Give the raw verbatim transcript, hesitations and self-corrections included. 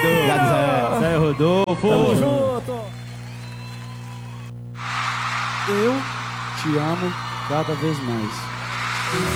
Obrigado, Zé. Zé Rodolfo. Tamo junto. Eu te amo cada vez mais.